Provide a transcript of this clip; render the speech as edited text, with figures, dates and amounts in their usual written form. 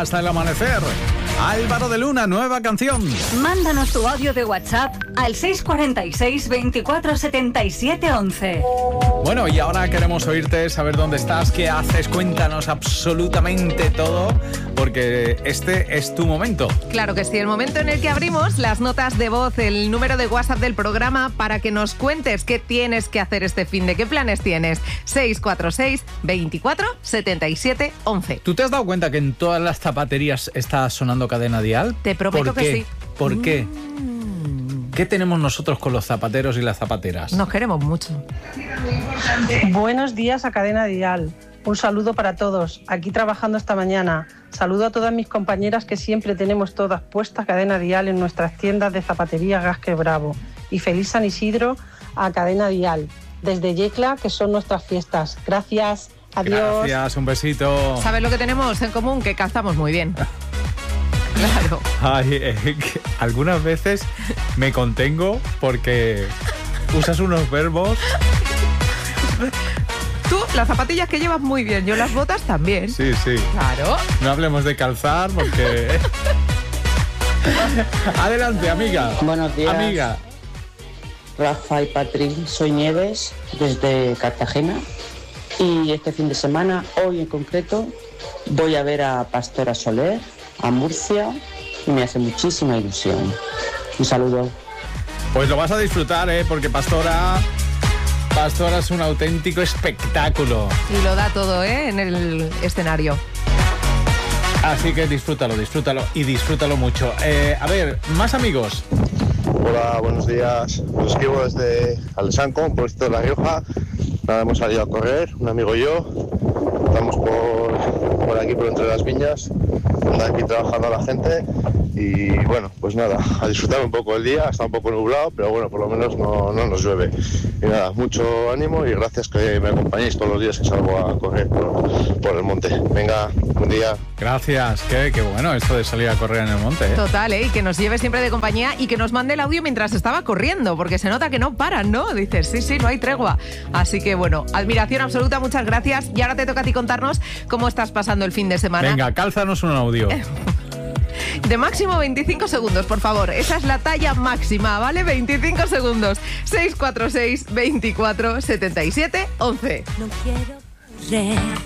hasta el amanecer. Álvaro de Luna, nueva canción. Mándanos tu audio de WhatsApp al 646 24 77 11. Bueno, y ahora queremos oírte, saber dónde estás, qué haces, cuéntanos absolutamente todo, porque este es tu momento. Claro que sí, el momento en el que abrimos las notas de voz, el número de WhatsApp del programa para que nos cuentes qué tienes que hacer este finde, qué planes tienes. 646 24 77 11. ¿Tú te has dado cuenta que en todas las zapaterías está sonando Cadena Dial? Te prometo que sí. ¿Por qué? ¿Qué tenemos nosotros con los zapateros y las zapateras? Nos queremos mucho. Buenos días a Cadena Dial. Un saludo para todos. Aquí trabajando esta mañana. Saludo a todas mis compañeras que siempre tenemos todas puestas Cadena Dial en nuestras tiendas de zapatería Gasque Bravo. Y feliz San Isidro a Cadena Dial. Desde Yecla, que son nuestras fiestas. Gracias. Adiós. Gracias, un besito. ¿Sabes lo que tenemos en común? Que calzamos muy bien. Claro. Ay, que algunas veces me contengo porque usas unos verbos. Tú, las zapatillas que llevas muy bien, yo las botas también. Sí, sí. Claro. No hablemos de calzar porque... Adelante, amiga. Buenos días. Amiga. Rafa y Patrick, soy Nieves, desde Cartagena. Y este fin de semana, hoy en concreto, voy a ver a Pastora Soler, a Murcia, y me hace muchísima ilusión. Un saludo. Pues lo vas a disfrutar, porque Pastora es un auténtico espectáculo. Y lo da todo, en el escenario. Así que disfrútalo y disfrútalo mucho. A ver, más amigos. Hola, buenos días. Os escribo desde Alsanco, un puesto de La Rioja. Nada, hemos salido a correr, un amigo y yo. Estamos por aquí, por entre las viñas. Anda aquí trabajando la gente. Y bueno, pues nada, a disfrutar un poco el día. Está un poco nublado, pero bueno, por lo menos no nos llueve. Y nada, mucho ánimo y gracias que me acompañéis todos los días que salgo a correr por el monte. Venga, buen día. Gracias, qué bueno esto de salir a correr en el monte. Total, y que nos lleve siempre de compañía y que nos mande el audio mientras estaba corriendo, porque se nota que no paran, ¿no? Dices, sí, no hay tregua. Así que bueno, admiración absoluta, muchas gracias. Y ahora te toca a ti contarnos cómo estás pasando el fin de semana. Venga, cálzanos un audio. De máximo 25 segundos, por favor. Esa es la talla máxima, ¿vale? 25 segundos. 646 24 77 11. No quiero correr.